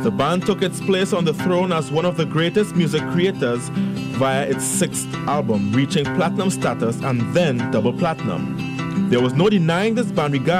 The band took its place on the throne as one of the greatest music creators via its 6th album, reaching platinum status and then double platinum. There was no denying this band regardless